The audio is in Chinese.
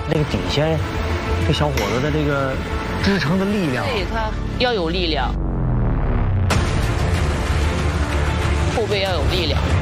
这个底下，这小伙子的这个支撑的力量， 对他要有力量，后背要有力量。